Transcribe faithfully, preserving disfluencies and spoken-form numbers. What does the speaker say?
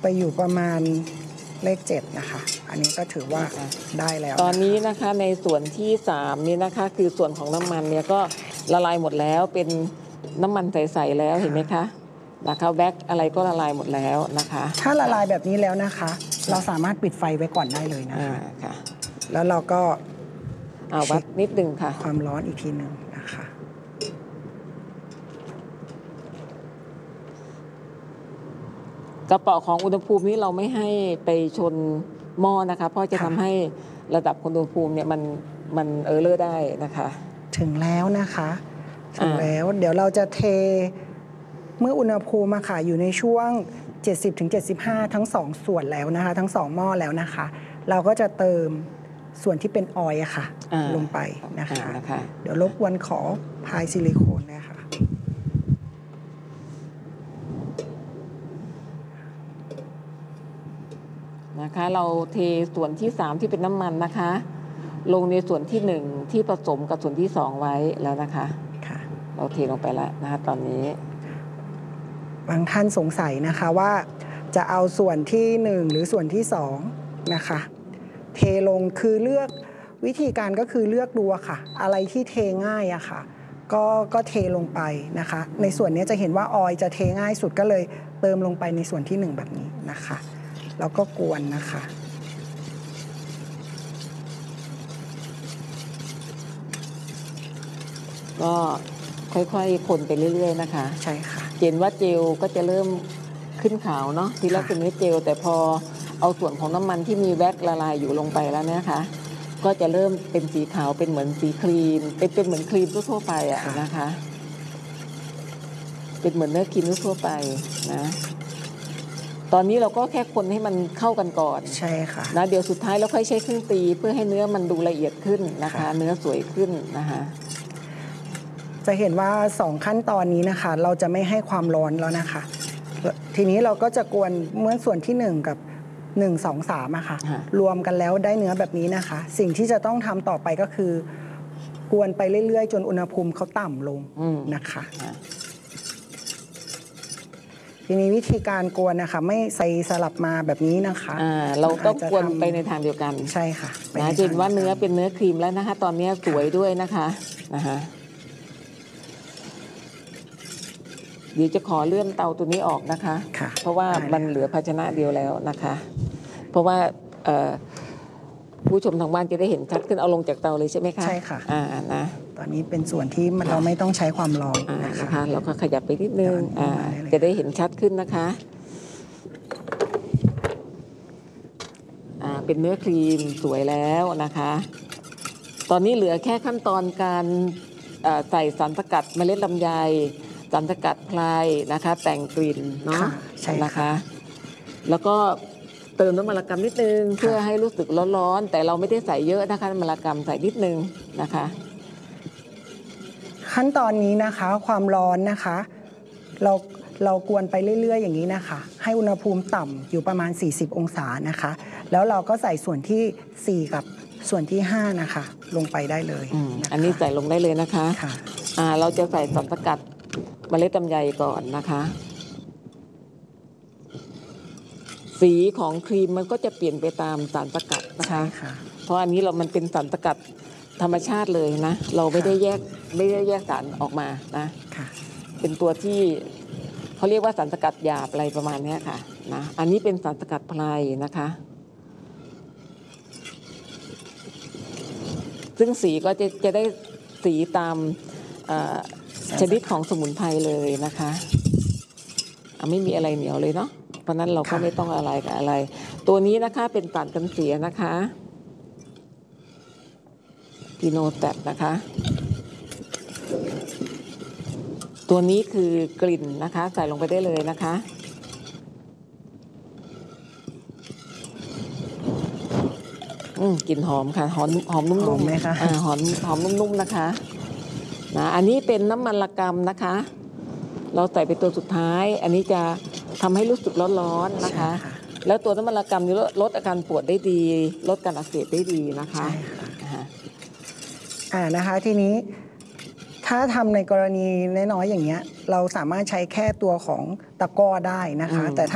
ไปอยู่ประมาณเลขเจ็ดนะคะอันนี้ก็ถือว่าได้แล้วตอนนี้นะคะในส่วนที่สามนี่นะคะคือส่วนของน้ำมันเนี่ยก็ละลายหมดแล้วเป็นน้ำมันใสๆแล้วเห็นไหมคะนะคะแบ็คอะไรก็ละลายหมดแล้วนะคะถ้าละลายแบบนี้แล้วนะคะเราสามารถปิดไฟไว้ก่อนได้เลยนะคะแล้วเราก็เอาวัดนิดนึงค่ะความร้อนอีกทีหนึ่งนะคะกระเป๋าของอุณหภูมินี้เราไม่ให้ไปชนหม้อนะคะเพราะจะทำให้ระดับอุณหภูมิเนี่ยมันมันเออร์เลอร์ได้นะคะถึงแล้วนะคะถึงแล้วเดี๋ยวเราจะเทเมื่ออุณหภูมิค่ะอยู่ในช่วง เจ็ดสิบถึงเจ็ดสิบห้า ทั้งสองส่วนแล้วนะคะทั้งสองหม้อแล้วนะคะเราก็จะเติมส่วนที่เป็นออยล์ค่ะลงไปนะคะเดี๋ยวรบกวนขอพายซิลิโคนนะคะนะคะเราเทส่วนที่สามที่เป็นน้ำมันนะคะลงในส่วนที่หนึ่งที่ผสมกับส่วนที่สองไว้แล้วนะคะค่ะเราเทลงไปแล้วนะคะตอนนี้บางท่านสงสัยนะคะว่าจะเอาส่วนที่หนึ่งหรือส่วนที่สองนะคะเทลงคือเลือกวิธีการก็คือเลือกดูค่ะอะไรที่เทง่ายอะค่ะก็ก็เทลงไปนะคะในส่วนนี้จะเห็นว่าออยล์จะเทง่ายสุดก็เลยเติมลงไปในส่วนที่หนึ่งแบบนี้นะคะแล้วก็กวนนะคะก็ค่อยๆคนไปเรื่อยๆนะคะใช่ค่ะเห็นว่าเจลก็จะเริ่มขึ้นขาวเนาะทีแรกเป็นเนื้อเจลแต่พอเอาส่วนของน้ำมันที่มีแว็กละลายอยู่ลงไปแล้วนะคะก็จะเริ่มเป็นสีขาวเป็นเหมือนสีครีมเป็นเป็นเหมือนครีมทั่วๆไปอะนะคะเป็นเหมือนเนื้อครีมทั่วๆไปนะตอนนี้เราก็แค่คนให้มันเข้ากันก่อนใช่ค่ะนะเดี๋ยวสุดท้ายเราค่อยใช้เครื่องตีเพื่อให้เนื้อมันดูละเอียดขึ้นนะคะเนื้อสวยขึ้นนะคะจะเห็นว่าสองขั้นตอนนี้นะคะเราจะไม่ให้ความร้อนแล้วนะคะทีนี้เราก็จะกวนเมื่อส่วนที่หนึ่งกับหนึ่ง สอง สามอะค่ะรวมกันแล้วได้เนื้อแบบนี้นะคะสิ่งที่จะต้องทำต่อไปก็คือกวนไปเรื่อยๆจนอุณหภูมิเขาต่ำลงนะคะทีนี้วิธีการกวนนะคะไม่ใส่สลับมาแบบนี้นะคะเราต้องกวนไปในทางเดียวกันใช่ค่ะนะจนว่าเนื้อเป็นเนื้อครีมแล้วนะคะตอนนี้สวยด้วยนะคะนะคะเดี๋ยวจะขอเลื่อนเตาตัวนี้ออกนะคะเพราะว่ามันเหลือภาชนะเดียวแล้วนะคะเพราะว่าผู้ชมทางบ้านจะได้เห็นชัดขึ้นเอาลงจากเตาเลยใช่ไหมคะใช่ค่ะอ่านะตอนนี้เป็นส่วนที่เราไม่ต้องใช้ความร้อนนะคะเราก็ขยับไปนิดนึงอ่าจะได้เห็นชัดขึ้นนะคะอ่าเป็นเนื้อครีมสวยแล้วนะคะตอนนี้เหลือแค่ขั้นตอนการใส่สารสกัดเมล็ดลำไยสารสกัดพลายนะคะแต่งกลิ่นเนาะนะคะแล้วก็เติมน้ำมันละกำนิดนึงเพื่อให้รู้สึกร้อนๆแต่เราไม่ได้ใส่เยอะนะคะน้ำมันละกำใส่นิดนึงนะคะขั้นตอนนี้นะคะความร้อนนะคะเราเรากวนไปเรื่อยๆอย่างนี้นะคะให้อุณหภูมิต่ำอยู่ประมาณสี่สิบองศานะคะแล้วเราก็ใส่ส่วนที่สี่กับส่วนที่ห้านะคะลงไปได้เลยอันนี้ใส่ลงได้เลยนะคะอ่าเราจะใส่สารสกัดเมล็ดลำไยก่อนนะคะสีของครีมมันก็จะเปลี่ยนไปตามสารสกัดนะคะเพราะอันนี้เรามันเป็นสารสกัดธรรมชาติเลยนะเราไม่ได้แยกไม่ได้แยกสารออกมานะเป็นตัวที่เขาเรียกว่าสารสกัดหยาบอะไรประมาณนี้ค่ะนะอันนี้เป็นสารสกัดพลายนะคะซึ่งสีก็จะจะได้สีตามชนิดของสมุนไพรเลยนะคะไม่มีอะไรเหนียวเลยเนาะเพราะนั้นเราก็ไม่ต้องอะไรกับอะไรตัวนี้นะคะเป็นสารกันเสียนะคะกิโนแตปนะคะตัวนี้คือกลิ่นนะคะใส่ลงไปได้เลยนะคะอืมกลิ่นหอมค่ะหอมหอมนุ่มๆไหมคะอ่าหอมหอมนุ่มๆนะคะนะอันนี้เป็นน้ำมันละกำนะคะเราใส่เป็นตัวสุดท้ายอันนี้จะทำให้รู้สึกร้อนๆนะคะแล้วตัวน้ำมันละกำนี้ลดอาการปวดได้ดีลดการอักเสบได้ดีนะคะอ่านะคะทีนี้ถ้าทำในกรณีน้อยๆอย่างเงี้ยเราสามารถใช้แค่ตัวของตะกร้อได้นะคะแต่